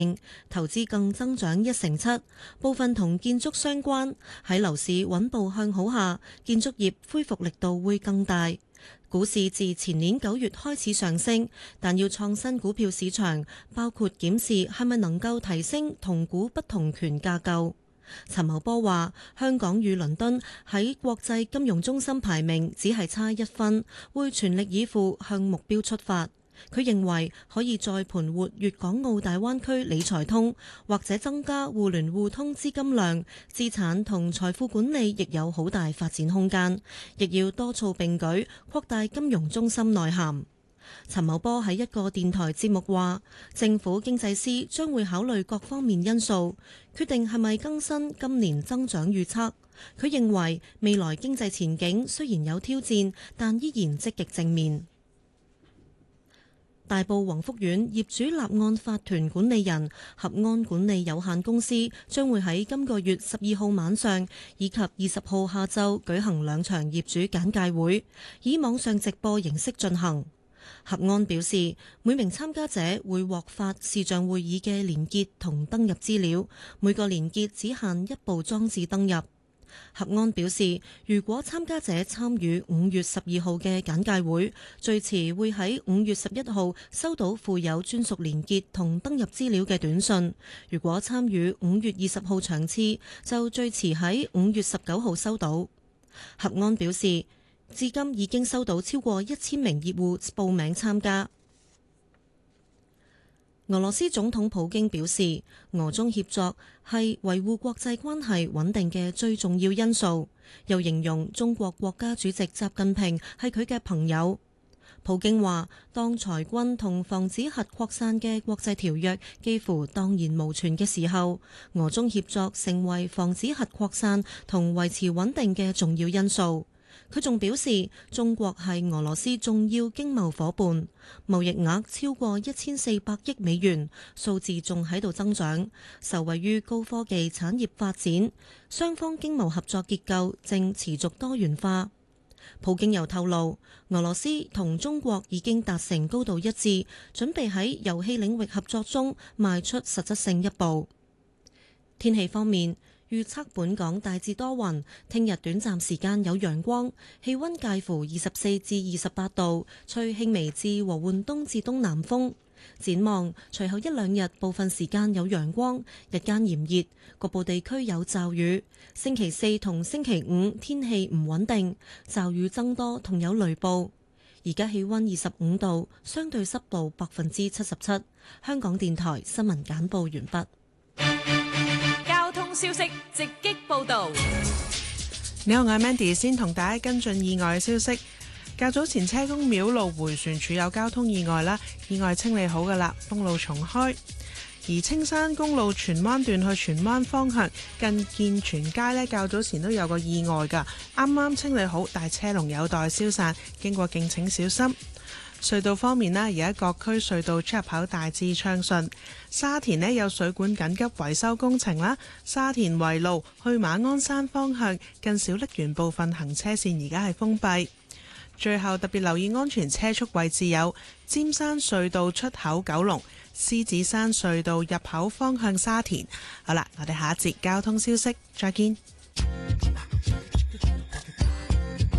投資更增長1.7%，部分同建築相關。喺樓市穩步向好下，建築業恢復力度會更大。股市自前年9月開始上升，但要創新股票市場，包括檢視係咪能夠提升同股不同權架構。陳茂波話：香港與倫敦喺國際金融中心排名只係差1分，會全力以赴向目標出發。佢認為可以再盤活粵港澳大灣區理財通，或者增加互聯互通資金量，資產同財富管理亦有好大發展空間，亦要多措並舉，擴大金融中心內涵。陳茂波喺一個電台節目話，政府經濟司將會考慮各方面因素，決定係咪更新今年增長預測。佢認為未來經濟前景雖然有挑戰，但依然積極正面。大埔宏福苑業主立案法團管理人合安管理有限公司將會喺今個月12號晚上以及20號下晝舉行2場業主簡介會，以網上直播形式進行。合安表示，每名參加者會獲發視像會議嘅連結同登入資料，每個連結只限1部裝置登入。合安表示，如果參加者參與5月12號嘅簡介會，最遲會喺5月11號收到附有專屬連結同登入資料嘅短信；如果參與5月20號場次，就最遲喺5月19號收到。合安表示，至今已經收到超過1000名業戶報名參加。俄羅斯總統普京表示，俄中協作係維護國際關係穩定嘅最重要因素，又形容中國國家主席習近平係佢嘅朋友。普京話，當裁軍同防止核擴散嘅國際條約幾乎蕩然無存嘅時候，俄中協作成為防止核擴散同維持穩定嘅重要因素。佢仲表示，中國係俄羅斯重要經貿夥伴，貿易額超過1400億美元，數字仲喺度增長，受惠於高科技產業發展，雙方經貿合作結構正持續多元化。普京又透露，俄羅斯同中國已經達成高度一致，準備喺油氣領域合作中邁出實質性一步。天氣方面，預測本港大致多雲，聽日短暫時間有陽光，氣溫介乎24至28度，吹輕微至和緩東至東南風。展望隨後1-2日部分時間有陽光，日間炎熱，局部地區有驟雨。星期4同星期5天氣唔穩定，驟雨增多同有雷暴。而家氣溫25度，相對濕度77%。香港電台新聞簡報完畢。 交通消息直擊報道。 你好，我係 Mandy， 先同大家跟進意外消息。較早前車公廟路迴旋處有交通意外啦，意外清理好噶啦，封路重開。而青山公路荃灣段去荃灣方向近健全街呢，較早前都有個意外噶，啱啱清理好，但係車龍有待消散，經過敬請小心。隧道方面呢，而家各區隧道出入口大致暢順。沙田呢有水管緊急維修工程啦，沙田圍路去馬鞍山方向近小瀝源部分行車線而家係封閉。最後特別留意安全車速位置有尖山隧道出口九龍、獅子山隧道入口方向沙田。好啦，我哋下一節交通消息再見。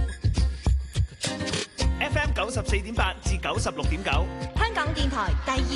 FM 94.8至96.9， 香港電台第二